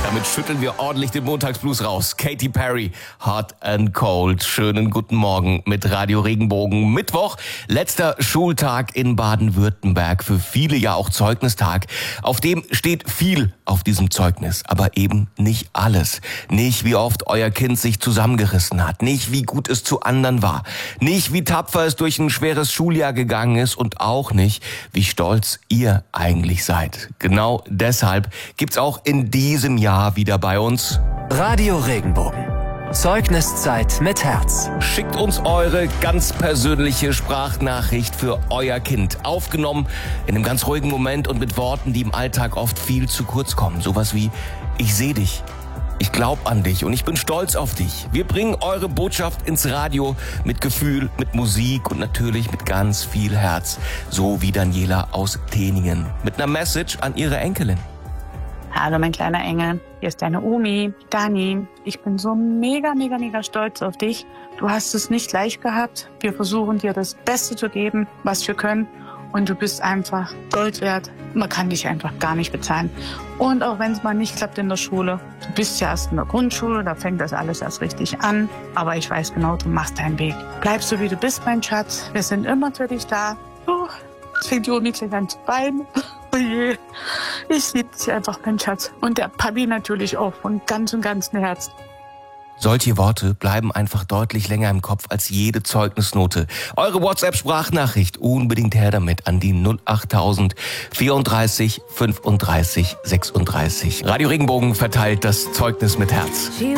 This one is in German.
Damit schütteln wir ordentlich den Montagsblues raus. Katy Perry, Hot and Cold. Schönen guten Morgen mit Radio Regenbogen. Mittwoch, letzter Schultag in Baden-Württemberg. Für viele ja auch Zeugnistag. Auf dem steht viel auf diesem Zeugnis, aber eben nicht alles. Nicht, wie oft euer Kind sich zusammengerissen hat. Nicht, wie gut es zu anderen war. Nicht, wie tapfer es durch ein schweres Schuljahr gegangen ist. Und auch nicht, wie stolz ihr eigentlich seid. Genau deshalb gibt's auch in diesem Jahr wieder bei uns Radio Regenbogen. Zeugniszeit mit Herz. Schickt uns eure ganz persönliche Sprachnachricht für euer Kind. Aufgenommen in einem ganz ruhigen Moment und mit Worten, die im Alltag oft viel zu kurz kommen. Sowas wie: Ich sehe dich, ich glaube an dich und ich bin stolz auf dich. Wir bringen eure Botschaft ins Radio mit Gefühl, mit Musik und natürlich mit ganz viel Herz. So wie Daniela aus Teningen mit einer Message an ihre Enkelin. Hallo mein kleiner Engel, hier ist deine Omi, Dani. Ich bin so mega stolz auf dich. Du hast es nicht leicht gehabt. Wir versuchen dir das Beste zu geben, was wir können. Und du bist einfach Gold wert. Man kann dich einfach gar nicht bezahlen. Und auch wenn es mal nicht klappt in der Schule, du bist ja erst in der Grundschule, da fängt das alles erst richtig an. Aber ich weiß genau, du machst deinen Weg. Bleib so wie du bist, mein Schatz. Wir sind immer für dich da. Jetzt fängt die Omi gleich an zu weinen. Oh je, ich liebe dich einfach, mein Schatz. Und der Papi natürlich auch von ganzem Herzen. Solche Worte bleiben einfach deutlich länger im Kopf als jede Zeugnisnote. Eure WhatsApp-Sprachnachricht, unbedingt her damit an die 08000 34 35 36. Radio Regenbogen verteilt das Zeugnis mit Herz.